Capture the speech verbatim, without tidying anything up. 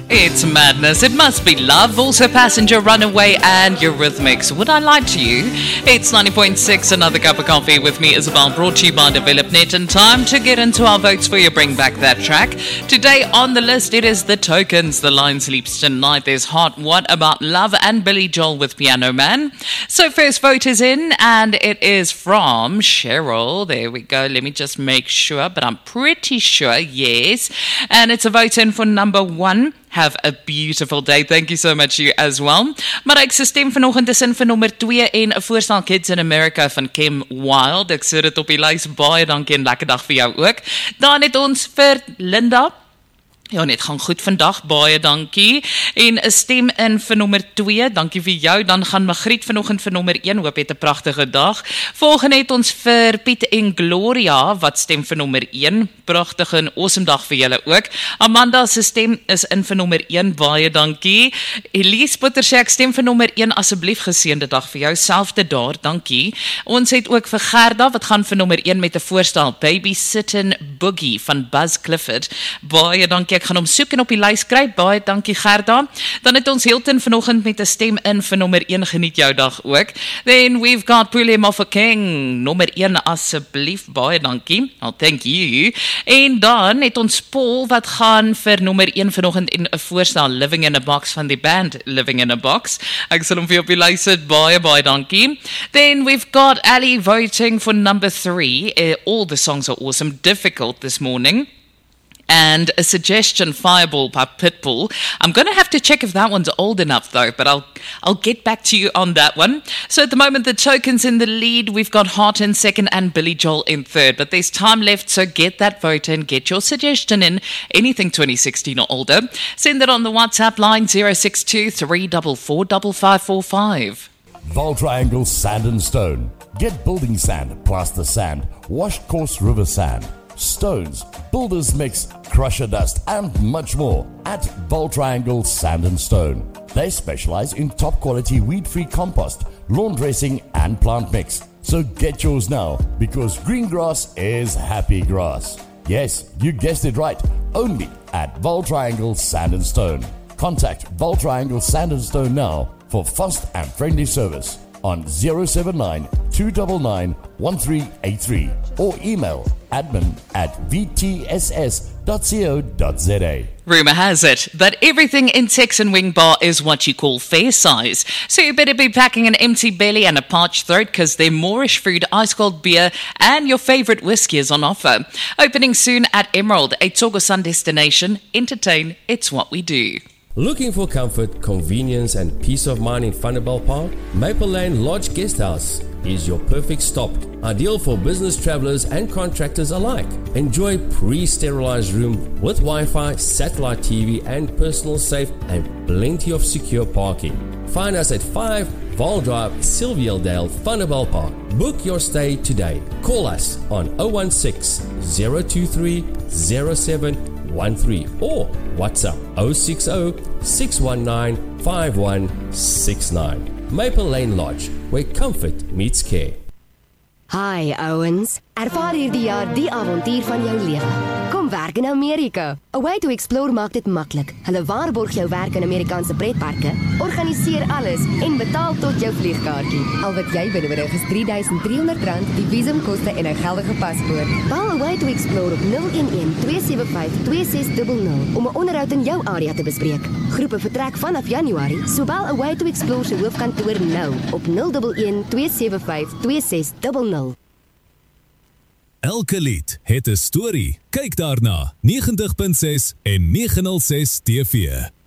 It's madness. It must be love. Also Passenger, Runaway and Eurythmics. Would I lie to you? It's ninety point six, Another Cup of Coffee with me, Isabel, brought to you by DevelopNet. And time to get into our votes for you. Bring back that track. Today on the list, it is The Tokens. The Lion Sleeps Tonight. There's Hot What About Love and Billy Joel with Piano Man. So first vote is in and it is from Cheryl. There we go. Let me just make sure, but I'm pretty sure, yes. And it's a vote in for number one. Have a beautiful day. Thank you so much, you as well. Maar ek se stem vanoggend is in vir nommer twee en 'n voorstel Kids in America van Kim Wilde. Ek sit dit op die lys. Baie dankie en lekker dag vir jou ook. Dan het ons vir Linda. Ja, net gaan goed vandag, baie dankie. En 'n stem in vir nommer twee, dankie vir jou. Dan gaan Magriet vanoggend vir nommer een, hoop het 'n pragtige dag. Volgende het ons vir Piet en Gloria, wat stem vir nommer een. Pragtige en awesome dag vir julle ook. Amanda se stem is in vir nommer een, baie dankie. Elise Potter sê ek stem vir nommer een, asseblief geseënde dag vir jou, selfde daar, dankie. Ons het ook vir Gerda, wat gaan vir nommer een met 'n voorstel, Babysitting Boogie van Buzz Clifford. Baie dankie. Ek gaan hom soek en op die lys kry. Baie dankie Gerda. Dan het ons Hilton vanoggend met 'n stem in vir nommer een. Geniet jou dag ook. Then we've got William of a King. Nommer een asseblief. Baie dankie. Oh, thank you. En dan het ons Paul wat gaan vir nommer een vanoggend en 'n voorstel Living in a Box van die band Living in a Box. Ek sal hom vir op die lys sit. Baie baie dankie. Then we've got Ali voting for number three. Uh, all the songs are awesome. Difficult this morning. And a suggestion, Fireball by Pitbull. I'm going to have to check if that one's old enough though, but I'll I'll get back to you on that one. So at the moment, The Tokens in the lead. We've got Hart in second and Billy Joel in third, but there's time left, so get that vote in, get your suggestion in, anything twenty sixteen or older. Send it on the WhatsApp line zero six two, three four four, five five four five. Val Triangle Sand and Stone. Get building sand, plaster sand, washed coarse river sand, stones, builder's mix, crusher dust, and much more at Val Triangle Sand and Stone. They specialize in top quality weed-free compost, lawn dressing, and plant mix. So get yours now, because green grass is happy grass. Yes, you guessed it right. Only at Val Triangle Sand and Stone. Contact Val Triangle Sand and Stone now for fast and friendly service on zero seven nine, two nine nine, one three eight three or email admin at v t s s dot co dot z a. Rumour has it that everything in Texan Wing Bar is what you call fair size. So you better be packing an empty belly and a parched throat, because their Moorish food, ice cold beer and your favourite whiskey is on offer. Opening soon at Emerald, a Togo Sun destination. Entertain, it's what we do. Looking for comfort, convenience and peace of mind in Thunderball Park? Maple Lane Lodge Guesthouse is your perfect stop. Ideal for business travelers and contractors alike. Enjoy pre-sterilized room with Wi-Fi, satellite T V and personal safe and plenty of secure parking. Find us at five Val Drive, Sylvialdale, Thunderball Park. Book your stay today. Call us on zero one six, zero two three, zero seven one three or WhatsApp zero six zero, six one nine, five one six nine. Maple Lane Lodge, where comfort meets care. Hi ouens, ervaar hierdie jaar die avontuur van jou lewe. Kom werk in Amerika. A Way to Explore maak dit maklik. Hulle waarborg jou werk in Amerikaanse pretparke, organiseer alles en betaal tot jou vliegkaartjie. Al wat jy benodig is drie duisend drie honderd rand, die visumkoste en 'n geldige paspoort. Bel A Way to Explore op nul een een, twee sewe vyf, twee ses nul nul om 'n onderhoud in jou area te bespreek. Groepe vertrek vanaf Januarie, so bel A Way to Explore se hoofkantoor nou op nul een een, twee sewe vyf, twee ses nul nul. Elke lied het 'n storie. Kyk daarna. negentig punt ses en negen nul ses T V.